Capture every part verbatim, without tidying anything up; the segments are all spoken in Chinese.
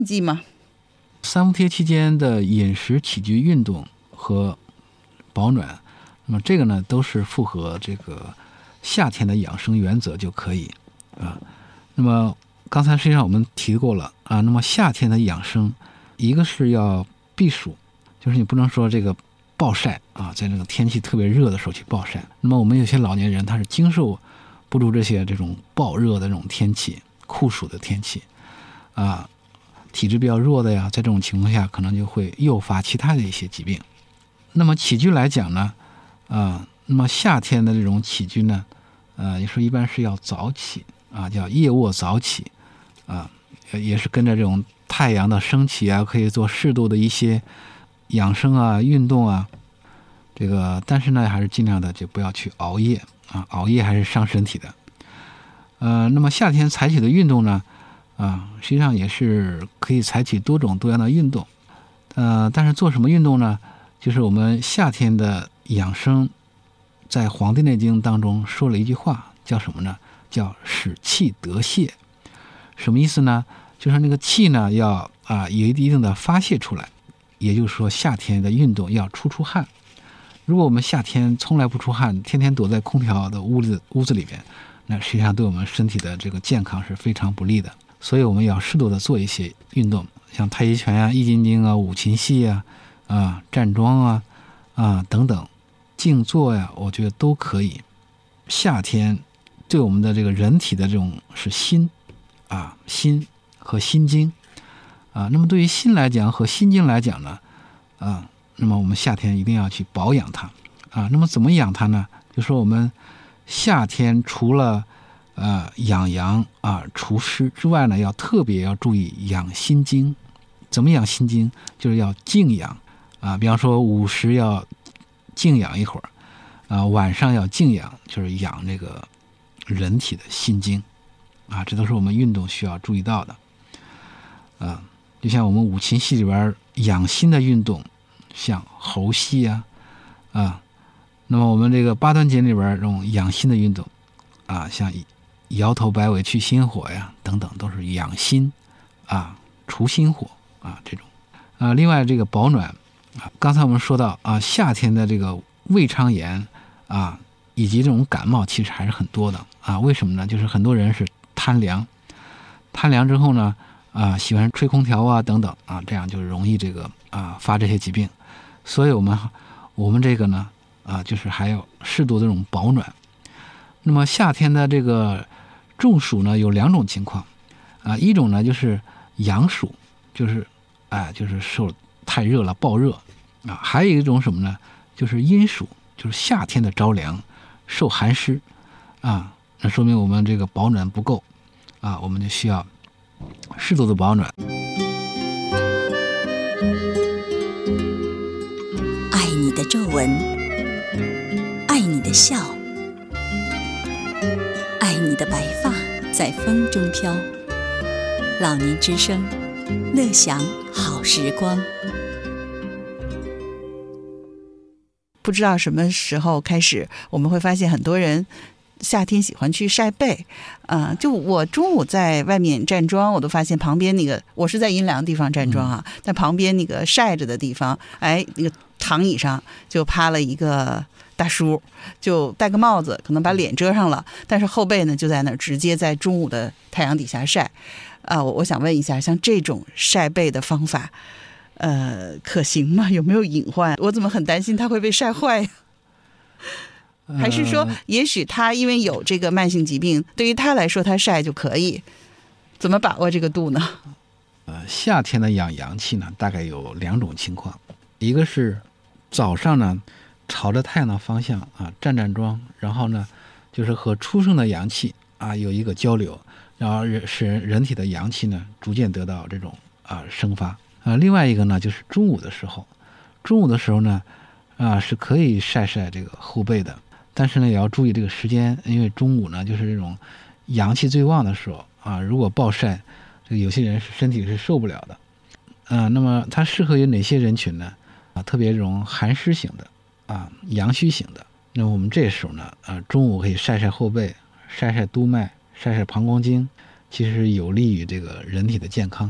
忌吗？ 三伏贴期间的饮食、起居、运动和保暖，那么这个呢都是符合这个夏天的养生原则就可以啊。那么刚才实际上我们提过了啊，那么夏天的养生，一个是要避暑，就是你不能说这个暴晒啊，在这个天气特别热的时候去暴晒。那么我们有些老年人他是经受不住这些这种暴热的这种天气、酷暑的天气啊，体质比较弱的呀，在这种情况下可能就会诱发其他的一些疾病。那么起居来讲呢，啊，那么夏天的这种起居呢，呃，也说一般是要早起啊，叫夜卧早起啊，也是跟着这种太阳的升起啊，可以做适度的一些养生啊、运动啊。这个，但是呢，还是尽量的就不要去熬夜啊，熬夜还是伤身体的。呃，那么夏天采取的运动呢，啊，实际上也是可以采取多种多样的运动。呃，但是做什么运动呢？就是我们夏天的养生，在《黄帝内经》当中说了一句话，叫什么呢？叫使气得泄。什么意思呢？就是那个气呢要啊有一定的发泄出来，也就是说夏天的运动要出出汗。如果我们夏天从来不出汗，天天躲在空调的屋子屋子里边，那实际上对我们身体的这个健康是非常不利的。所以我们要适度的做一些运动，像太极拳啊、易筋经啊、五禽戏啊、啊站桩啊、啊等等，静坐呀，我觉得都可以。夏天对我们的这个人体的这种是心啊，心和心经啊。那么对于心来讲和心经来讲呢，啊，那么我们夏天一定要去保养它啊。那么怎么养它呢？就说我们夏天除了呃养阳啊除湿之外呢，要特别要注意养心经。怎么养心经？就是要静养啊。比方说午时要静养一会儿啊，晚上要静养，就是养这个人体的心经啊。这都是我们运动需要注意到的啊。就像我们五禽戏里边养心的运动，像猴戏啊啊。那么我们这个八段锦里边这种养心的运动啊，像摇头摆尾去心火呀等等，都是养心啊、除心火啊这种啊。另外这个保暖啊，刚才我们说到啊，夏天的这个胃肠炎啊，以及这种感冒其实还是很多的啊。为什么呢？就是很多人是贪凉，贪凉之后呢啊，喜欢吹空调啊等等啊，这样就容易这个啊发这些疾病。所以我们我们这个呢啊，就是还要适度的这种保暖。那么夏天的这个中暑呢，有两种情况啊，一种呢就是阳暑，就是哎就是受太热了暴热啊，还有一种什么呢？就是阴暑，就是夏天的着凉，受寒湿啊，那说明我们这个保暖不够啊，我们就需要适度的保暖。 爱你的皱纹，爱你的笑，爱你的白发在风中飘。老年之声，乐享好时光。 不知道什么时候开始，我们会发现很多人夏天喜欢去晒背啊、呃。就我中午在外面站桩，我都发现旁边那个，我是在阴凉的地方站桩啊，嗯、但旁边那个晒着的地方，哎，那个躺椅上就趴了一个大叔，就戴个帽子，可能把脸遮上了，但是后背呢就在那儿直接在中午的太阳底下晒啊、呃。我我想问一下，像这种晒背的方法，呃，可行吗？有没有隐患？我怎么很担心他会被晒坏呀？还是说，也许他因为有这个慢性疾病，对于他来说，他晒就可以？怎么把握这个度呢？ 呃，夏天的养阳气呢，大概有两种情况，一个是早上呢，朝着太阳的方向啊站站桩，然后呢，就是和初生的阳气啊有一个交流，然后使人体的阳气呢逐渐得到这种啊生发。啊，另外一个呢，就是中午的时候，中午的时候呢，啊是可以晒晒这个后背的，但是呢也要注意这个时间，因为中午呢就是这种阳气最旺的时候啊，如果暴晒，这个有些人是身体是受不了的，啊，那么它适合于哪些人群呢？啊，特别这种寒湿型的，啊，阳虚型的，那么我们这时候呢，啊，中午可以晒晒后背，晒晒督脉，晒晒膀胱经，其实有利于这个人体的健康。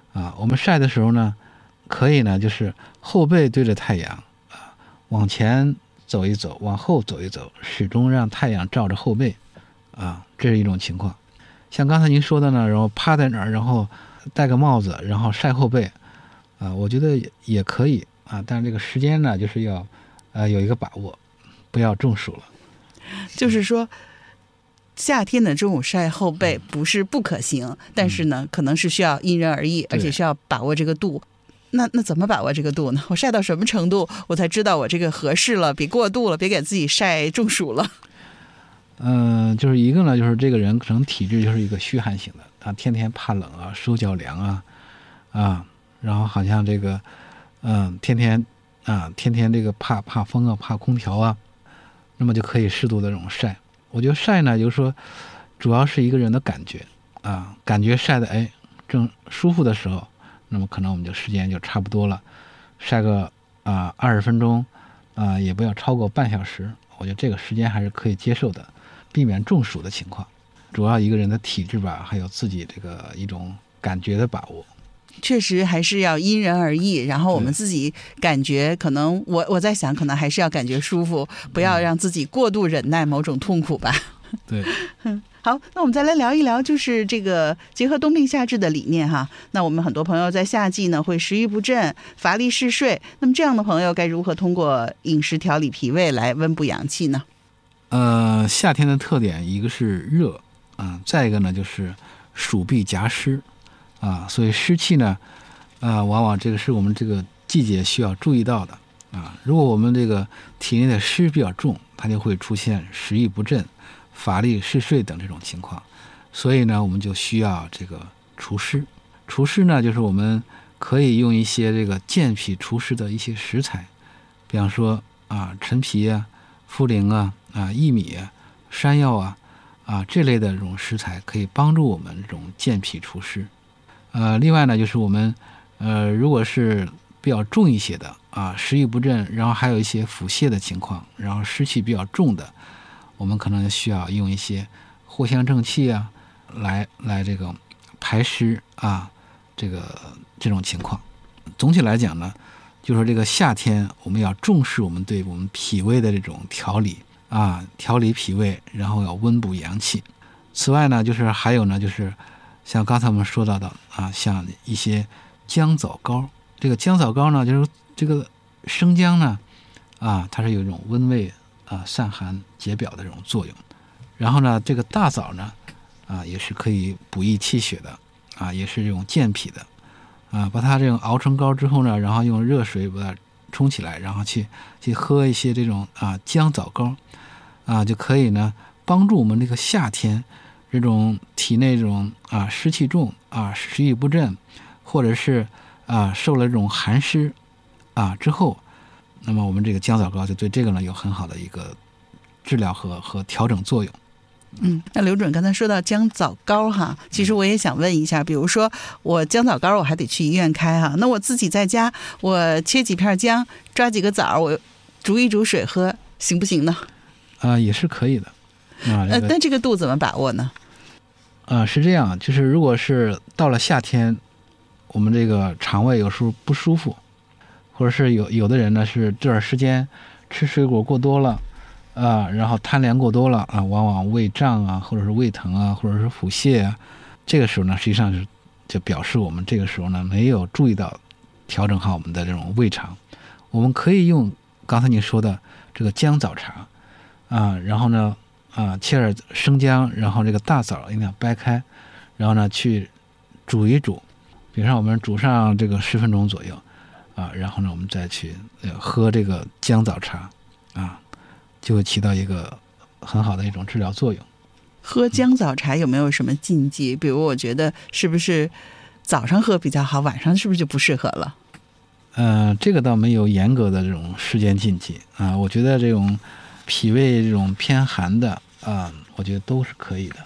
啊。我们晒的时候呢，可以呢就是后背对着太阳啊，往前走一走，往后走一走，始终让太阳照着后背啊，这是一种情况。像刚才您说的呢，然后趴在那儿，然后戴个帽子，然后晒后背啊，我觉得也也可以啊，但是这个时间呢，就是要呃有一个把握，不要中暑了。 就是说夏天的中午晒后背不是不可行，嗯、但是呢，可能是需要因人而异，而且需要把握这个度。那那怎么把握这个度呢？我晒到什么程度，我才知道我这个合适了，别过度了，别给自己晒中暑了。 嗯、呃，就是一个呢，就是这个人可能体质就是一个虚寒型的，他天天怕冷啊，手脚凉啊，啊，然后好像这个，嗯、呃，天天啊，天天这个怕怕风啊，怕空调啊，那么就可以适度的这种晒。我觉得晒呢，就是说，主要是一个人的感觉啊，感觉晒的哎正舒服的时候，那么可能我们就时间就差不多了，晒个啊二十分钟啊，也不要超过半小时，我觉得这个时间还是可以接受的。避免中暑的情况，主要一个人的体质吧，还有自己这个一种感觉的把握， 确实还是要因人而异。然后我们自己感觉，可能我我在想，可能还是要感觉舒服，不要让自己过度忍耐某种痛苦吧。 对， 好，那我们再来聊一聊，就是这个结合冬病夏治的理念哈。那我们很多朋友在夏季呢会食欲不振、乏力嗜睡，那么这样的朋友该如何通过饮食调理脾胃来温补阳气呢？ 呃，夏天的特点一个是热啊、呃，再一个呢就是暑必夹湿啊，所以湿气呢啊、呃，往往这个是我们这个季节需要注意到的啊。如果我们这个体内的湿比较重，它就会出现食欲不振、乏力嗜睡等这种情况，所以呢，我们就需要这个除湿。除湿呢，就是我们可以用一些这个健脾除湿的一些食材，比方说啊，陈皮啊、茯苓啊。啊，薏米啊、山药啊，啊这类的这种食材可以帮助我们这种健脾除湿。呃，另外呢，就是我们呃，如果是比较重一些的啊，食欲不振，然后还有一些腹泻的情况，然后湿气比较重的，我们可能需要用一些藿香正气啊，来来这个排湿啊，这个这种情况。总体来讲呢，就说这个夏天我们要重视我们对我们脾胃的这种调理。啊，调理脾胃，然后要温补阳气。此外呢，就是还有呢，就是像刚才我们说到的啊，像一些姜枣膏。这个姜枣膏呢，就是这个生姜呢，啊，它是有一种温胃啊、散寒解表的这种作用。然后呢，这个大枣呢，啊，也是可以补益气血的，啊，也是这种健脾的，啊，把它这种熬成膏之后呢，然后用热水把它冲起来，然后去去喝一些这种啊姜枣膏。啊，就可以呢帮助我们这个夏天这种体内这种啊湿气重啊食欲不振，或者是啊受了这种寒湿啊之后，那么我们这个姜枣膏就对这个呢有很好的一个治疗和和调整作用。 嗯，那刘主任刚才说到姜枣膏哈，其实我也想问一下，比如说我姜枣膏我还得去医院开哈，那我自己在家我切几片姜，抓几个枣，我煮一煮水喝，行不行呢？ 啊、呃，也是可以的，啊， 呃，但这个度怎么把握呢？ 啊、呃，是这样，就是如果是到了夏天，我们这个肠胃有时候不舒服，或者是有有的人呢是这段时间吃水果过多了，啊、呃，然后贪凉过多了啊，往往胃胀啊，或者是胃疼啊，或者是腹泻啊，这个时候呢，实际上是就表示我们这个时候呢没有注意到调整好我们的这种胃肠。我们可以用刚才你说的这个姜枣茶。啊，然后呢，啊，切点生姜，然后这个大枣一定要掰开，然后呢去煮一煮，比如说我们煮上这个十分钟左右，啊，然后呢我们再去喝这个姜枣茶，啊，就会起到一个很好的一种治疗作用。 喝姜枣茶有没有什么禁忌？比如我觉得是不是早上喝比较好，晚上是不是就不适合了？ 嗯、呃，这个倒没有严格的这种时间禁忌啊，我觉得这种。脾胃这种偏寒的啊，我觉得都是可以的。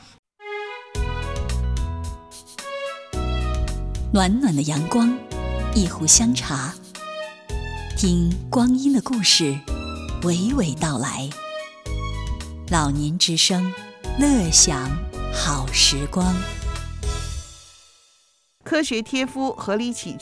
暖暖的阳光，一壶香茶，听光阴的故事，娓娓道来。老年之声，乐享好时光。 科学贴肤，合理起